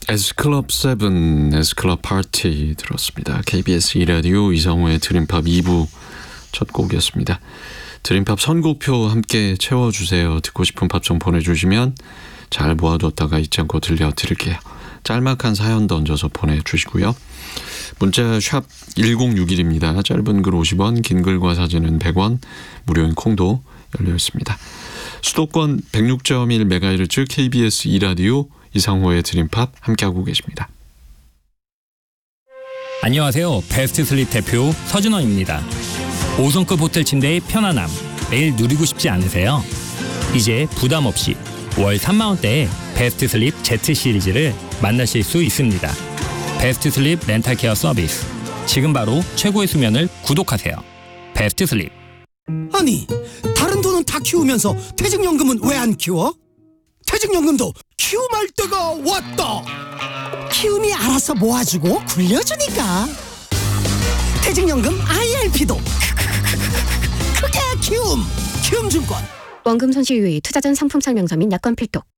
S클럽 7, S클럽 파티 들었습니다. KBS 2라디오 이상호의 드림팝 2부 첫 곡이었습니다. 드림팝 선곡표 함께 채워주세요. 듣고 싶은 팝 좀 보내주시면 잘 모아뒀다가 잊지 않고 들려드릴게요. 짤막한 사연 던져서 보내주시고요. 문자 샵 1061입니다. 짧은 글 50원, 긴 글과 사진은 100원, 무료인 콩도 열려있습니다. 수도권 106.1MHz KBS 2라디오 이상호의 드림팝 함께하고 계십니다. 안녕하세요. 베스트 슬립 대표 서준원입니다. 5성급 호텔 침대의 편안함 매일 누리고 싶지 않으세요? 이제 부담 없이 월 3만 원대의 베스트 슬립 Z 시리즈를 만나실 수 있습니다. 베스트 슬립 렌탈 케어 서비스. 지금 바로 최고의 수면을 구독하세요. 베스트 슬립. 아니, 다른 돈은 다 키우면서 퇴직연금은 왜 안 키워? 퇴직연금도 키움할 때가 왔다. 키움이 알아서 모아주고 굴려주니까. 퇴직연금 IRP도 크게 키움. 키움증권. 원금 손실 유의, 투자 전 상품 설명서 및 약관 필독.